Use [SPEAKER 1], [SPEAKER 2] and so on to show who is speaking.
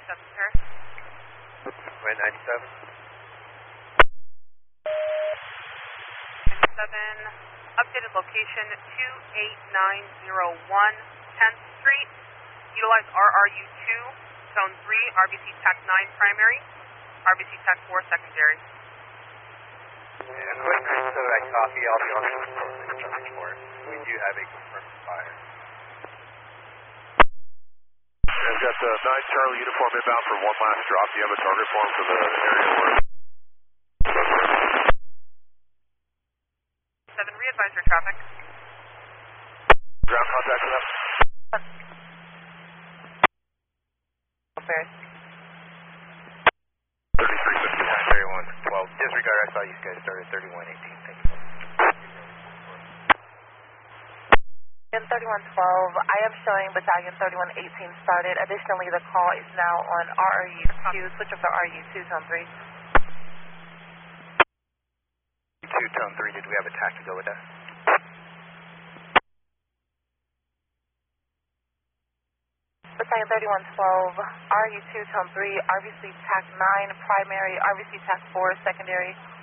[SPEAKER 1] sir.
[SPEAKER 2] Wind 97.
[SPEAKER 1] 97, updated location 28901 10th Street. Utilize RRU2, Zone 3, RBC TAC 9 primary, RBC TAC 4 secondary.
[SPEAKER 2] And Wind 97, I copy. I'll be on the for it. We do have a confirmed fire.
[SPEAKER 3] I've got the 9 Charlie uniform inbound for one last drop. Do you have a target form for the area where?
[SPEAKER 1] 7, re-advise your traffic.
[SPEAKER 3] Ground contact with them?
[SPEAKER 1] Affairs.
[SPEAKER 2] 3359, 3112. Disregard, I saw you guys started 3118. Thank you.
[SPEAKER 4] In 3112, I am showing Battalion 3118 started. Additionally, the call is now on RRU2. Switch over to RRU2, Zone 3.
[SPEAKER 2] 2, Tone 3, did we have a TAC to go with that?
[SPEAKER 4] Battalion 3112, RRU2, Zone 3, RBC TAC 9 primary, RBC TAC 4 secondary.